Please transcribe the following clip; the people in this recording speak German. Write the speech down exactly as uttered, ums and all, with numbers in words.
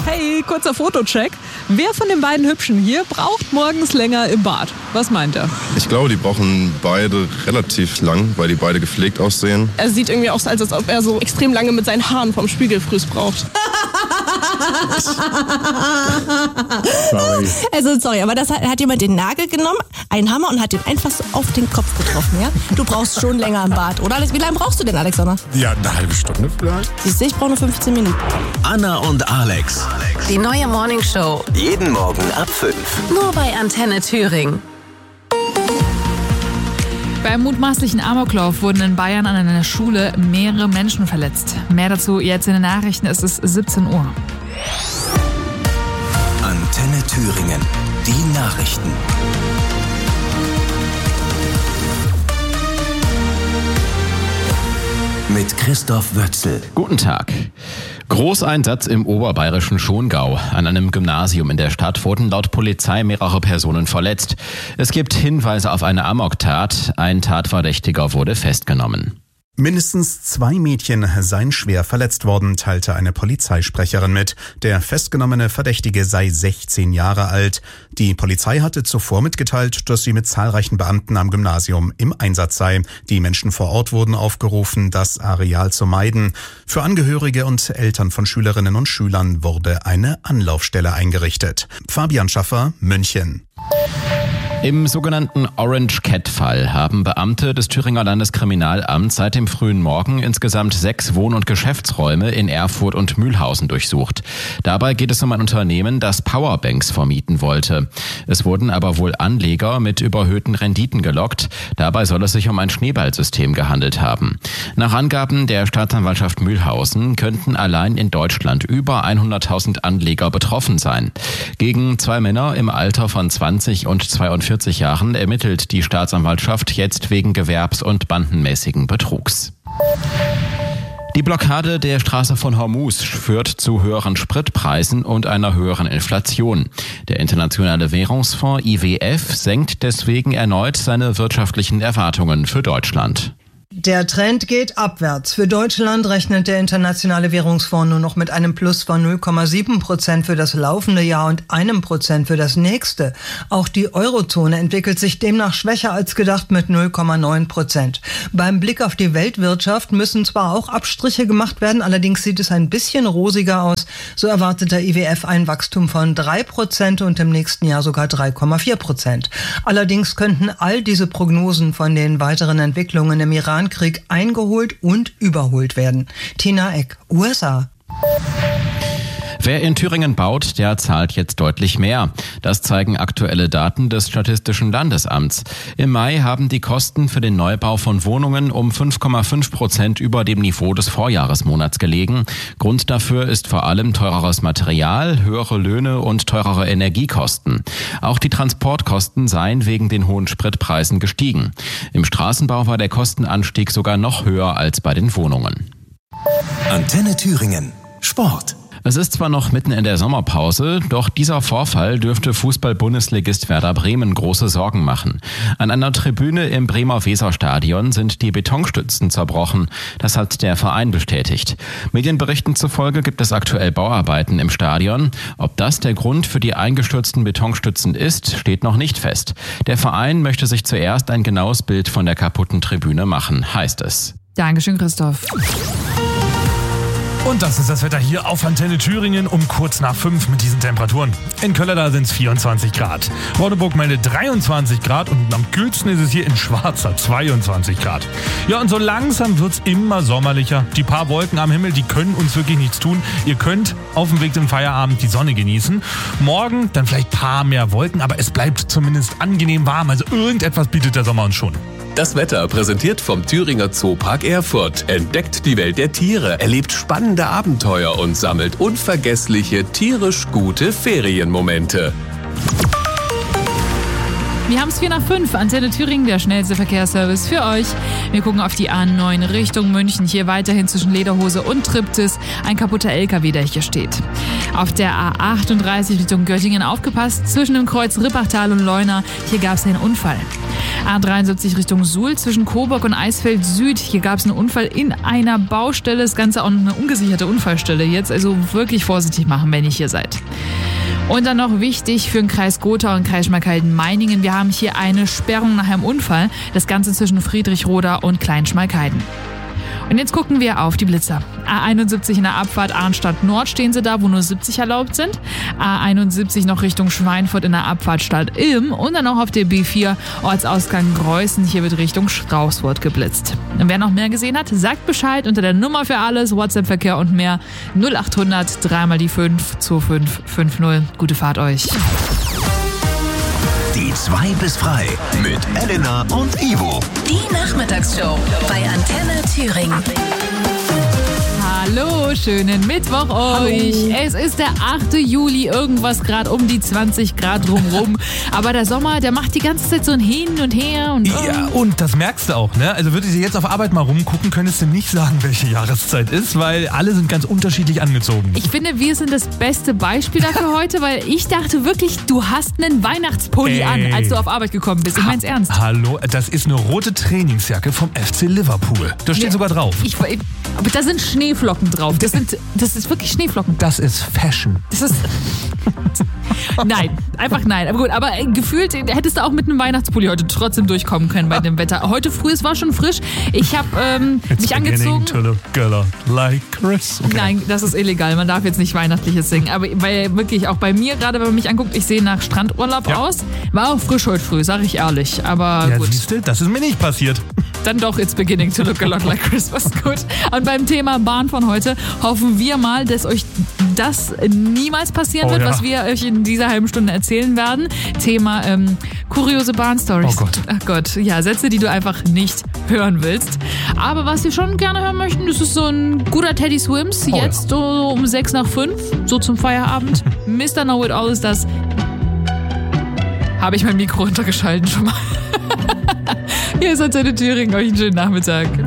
Hey, kurzer Fotocheck. Wer von den beiden Hübschen hier braucht morgens länger im Bad? Was meint er? Ich glaube, die brauchen beide relativ lang, weil die beide gepflegt aussehen. Er sieht irgendwie aus, als ob er so extrem lange mit seinen Haaren vom Spiegelfrüß braucht. Sorry. Also sorry, aber das hat, hat jemand den Nagel genommen, einen Hammer und hat den einfach so auf den Kopf getroffen, ja? Du brauchst schon länger im Bad, oder? Wie lange brauchst du denn, Alexander? Ja, eine halbe Stunde vielleicht. Siehst du, ich brauche nur fünfzehn Minuten. Anna und Alex. Die neue Morningshow. Jeden Morgen ab fünf. Nur bei Antenne Thüringen. Beim mutmaßlichen Amoklauf wurden in Bayern an einer Schule mehrere Menschen verletzt. Mehr dazu jetzt in den Nachrichten. Es ist siebzehn Uhr. Antenne Thüringen. Die Nachrichten. Mit Christoph Wötzel. Guten Tag. Großeinsatz im oberbayerischen Schongau. An einem Gymnasium in der Stadt wurden laut Polizei mehrere Personen verletzt. Es gibt Hinweise auf eine Amoktat. Ein Tatverdächtiger wurde festgenommen. Mindestens zwei Mädchen seien schwer verletzt worden, teilte eine Polizeisprecherin mit. Der festgenommene Verdächtige sei sechzehn Jahre alt. Die Polizei hatte zuvor mitgeteilt, dass sie mit zahlreichen Beamten am Gymnasium im Einsatz sei. Die Menschen vor Ort wurden aufgerufen, das Areal zu meiden. Für Angehörige und Eltern von Schülerinnen und Schülern wurde eine Anlaufstelle eingerichtet. Fabian Schaffer, München. Im sogenannten Orange-Cat-Fall haben Beamte des Thüringer Landeskriminalamts seit dem frühen Morgen insgesamt sechs Wohn- und Geschäftsräume in Erfurt und Mühlhausen durchsucht. Dabei geht es um ein Unternehmen, das Powerbanks vermieten wollte. Es wurden aber wohl Anleger mit überhöhten Renditen gelockt. Dabei soll es sich um ein Schneeballsystem gehandelt haben. Nach Angaben der Staatsanwaltschaft Mühlhausen könnten allein in Deutschland über hunderttausend Anleger betroffen sein. Gegen zwei Männer im Alter von zwanzig und zweiundvierzig Jahren ermittelt die Staatsanwaltschaft jetzt wegen gewerbs- und bandenmäßigen Betrugs. Die Blockade der Straße von Hormuz führt zu höheren Spritpreisen und einer höheren Inflation. Der Internationale Währungsfonds I W F senkt deswegen erneut seine wirtschaftlichen Erwartungen für Deutschland. Der Trend geht abwärts. Für Deutschland rechnet der Internationale Währungsfonds nur noch mit einem Plus von null Komma sieben Prozent für das laufende Jahr und einem Prozent für das nächste. Auch die Eurozone entwickelt sich demnach schwächer als gedacht mit null Komma neun Prozent. Beim Blick auf die Weltwirtschaft müssen zwar auch Abstriche gemacht werden, allerdings sieht es ein bisschen rosiger aus. So erwartet der I W F ein Wachstum von drei Prozent und im nächsten Jahr sogar drei Komma vier Prozent. Allerdings könnten all diese Prognosen von den weiteren Entwicklungen im Iran Krieg eingeholt und überholt werden. Tina Eck, U S A. Wer in Thüringen baut, der zahlt jetzt deutlich mehr. Das zeigen aktuelle Daten des Statistischen Landesamts. Im Mai haben die Kosten für den Neubau von Wohnungen um fünf Komma fünf Prozent über dem Niveau des Vorjahresmonats gelegen. Grund dafür ist vor allem teureres Material, höhere Löhne und teurere Energiekosten. Auch die Transportkosten seien wegen den hohen Spritpreisen gestiegen. Im Straßenbau war der Kostenanstieg sogar noch höher als bei den Wohnungen. Antenne Thüringen. Sport. Es ist zwar noch mitten in der Sommerpause, doch dieser Vorfall dürfte Fußball-Bundesligist Werder Bremen große Sorgen machen. An einer Tribüne im Bremer Weserstadion sind die Betonstützen zerbrochen. Das hat der Verein bestätigt. Medienberichten zufolge gibt es aktuell Bauarbeiten im Stadion. Ob das der Grund für die eingestürzten Betonstützen ist, steht noch nicht fest. Der Verein möchte sich zuerst ein genaues Bild von der kaputten Tribüne machen, heißt es. Dankeschön, Christoph. Und das ist das Wetter hier auf Antenne Thüringen um kurz nach fünf mit diesen Temperaturen. In Köllerdal sind es vierundzwanzig Grad. Rodeburg meldet dreiundzwanzig Grad und am kühlsten ist es hier in Schwarza, zweiundzwanzig Grad. Ja, und so langsam wird's immer sommerlicher. Die paar Wolken am Himmel, die können uns wirklich nichts tun. Ihr könnt auf dem Weg zum Feierabend die Sonne genießen. Morgen dann vielleicht ein paar mehr Wolken, aber es bleibt zumindest angenehm warm. Also irgendetwas bietet der Sommer uns schon. Das Wetter präsentiert vom Thüringer Zoopark Erfurt. Entdeckt die Welt der Tiere, erlebt spannende Abenteuer und sammelt unvergessliche, tierisch gute Ferienmomente. Wir haben es vier nach fünf. Antenne Thüringen, der schnellste Verkehrsservice für euch. Wir gucken auf die A neun Richtung München. Hier weiterhin zwischen Lederhose und Triptis ein kaputter L K W, der hier steht. Auf der A achtunddreißig Richtung Göttingen aufgepasst, zwischen dem Kreuz Rippachtal und Leuna, hier gab es einen Unfall. A dreiundsiebzig Richtung Suhl, zwischen Coburg und Eisfeld Süd, hier gab es einen Unfall in einer Baustelle, das Ganze auch eine ungesicherte Unfallstelle jetzt, also wirklich vorsichtig machen, wenn ihr hier seid. Und dann noch wichtig für den Kreis Gotha und Kreis Schmalkalden-Meiningen, wir haben hier eine Sperrung nach einem Unfall, das Ganze zwischen Friedrichroda und Kleinschmalkalden. Und jetzt gucken wir auf die Blitzer. A einundsiebzig in der Abfahrt Arnstadt Nord stehen sie da, wo nur siebzig erlaubt sind. A einundsiebzig noch Richtung Schweinfurt in der Abfahrt Stadt Ilm. Und dann auch auf der B vier Ortsausgang Greußen. Hier wird Richtung Straußfurt geblitzt. Und wer noch mehr gesehen hat, sagt Bescheid unter der Nummer für alles, WhatsApp-Verkehr und mehr null achthundert drei mal die fünf zwei fünf fünf null. Gute Fahrt euch. Die zwei bis frei mit Elena und Ivo. Die Nachmittagsshow bei Antenne Thüringen. Hallo, schönen Mittwoch euch. Hallo. Es ist der achte Juli, irgendwas gerade um die zwanzig Grad drumrum. Aber der Sommer, der macht die ganze Zeit so ein Hin und Her. Und ja, und das merkst du auch, ne? Also würdest du jetzt auf Arbeit mal rumgucken, könntest du nicht sagen, welche Jahreszeit ist, weil alle sind ganz unterschiedlich angezogen. Ich finde, wir sind das beste Beispiel dafür heute, weil ich dachte wirklich, du hast einen Weihnachtspulli an, als du auf Arbeit gekommen bist. Ich mein's ha- ernst. Hallo, das ist eine rote Trainingsjacke vom F C Liverpool. Da steht ja, sogar drauf. Ich, aber da sind Schneeflocken drauf. Das sind, das ist wirklich Schneeflocken. Das ist Fashion. Das ist... Nein, einfach nein. Aber gut, aber gefühlt hättest du auch mit einem Weihnachtspulli heute trotzdem durchkommen können bei dem Wetter. Heute früh, es war schon frisch. Ich habe ähm, mich angezogen. To look like Chris. Okay. Nein, das ist illegal. Man darf jetzt nicht Weihnachtliches singen. Aber weil wirklich auch bei mir, gerade wenn man mich anguckt, ich sehe nach Strandurlaub ja. aus. War auch frisch heute früh, sage ich ehrlich. Aber ja, gut. Siehste, das ist mir nicht passiert. Dann doch, it's beginning to look a lot like Christmas. Gut. Und beim Thema Bahn von heute hoffen wir mal, dass euch das niemals passieren oh, wird, ja. was wir euch in dieser halben Stunde erzählen werden. Thema ähm, kuriose Bahnstories. Oh Gott. Ach Gott, ja, Sätze, die du einfach nicht hören willst. Aber was wir schon gerne hören möchten, das ist so ein guter Teddy Swims. Oh, jetzt ja. so um sechs nach fünf, so zum Feierabend. Mister Know It All ist das. Habe ich mein Mikro runtergeschalten schon mal. Hier ist Antenne Thüringen. Euch einen schönen Nachmittag.